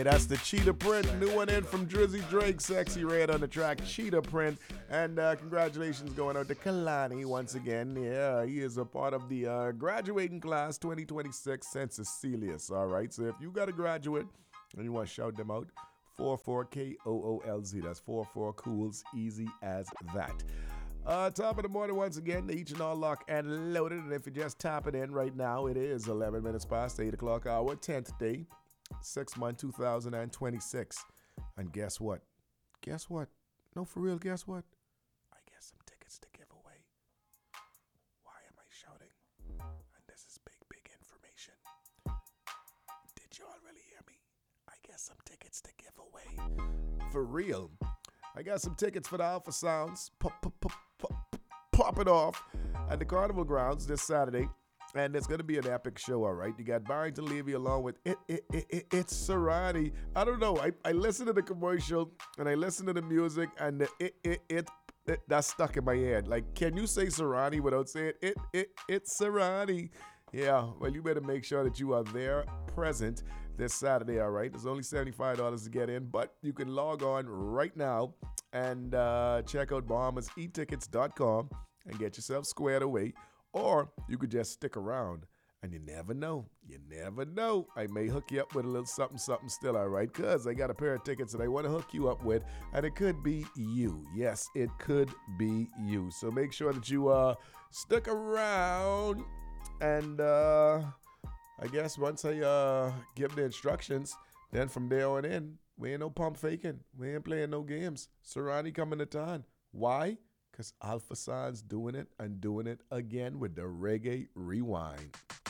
that's the Cheetah Print. New one in from Drizzy Drake. Sexy Red on the track, Cheetah Print. And congratulations going out to Kalani once again. Yeah, he is a part of the graduating class 2026 St. Cecilius. All right, so if you got a graduate and you want to shout them out, 44KOOLZ. That's 44 Cools. Easy as that. Top of the morning once again, each and all lock and loaded. And if you're just tapping in right now, it is 11 minutes past 8 o'clock hour, 10th day, 6th month, 2026. And guess what? Guess what? No, for real, guess what? I get some tickets to give away. Why am I shouting? And this is big information. Did y'all really hear me? I got some tickets to give away. For real. I got some tickets for the Alpha Sounds. Pop it off at the Carnival Grounds this Saturday. And it's going to be an epic show, all right? You got Barrington Levy along with It's Serrani. I don't know. I listen to the commercial and I listen to the music and that's stuck in my head. Like, can you say Serrani without saying it's Serrani? Yeah, well, you better make sure that you are there present this Saturday, all right? There's only $75 to get in, but you can log on right now and check out BahamasEtickets.com and get yourself squared away. Or you could just stick around, and you never know. You never know. I may hook you up with a little something still, all right? Because I got a pair of tickets that I want to hook you up with, and it could be you. Yes, it could be you. So make sure that you stick around. And I guess once I give the instructions, then from there on in, we ain't no pump faking. We ain't playing no games. Serrani coming to town. Why? Because Alpha Sound's doing it and doing it again with the Reggae Rewind.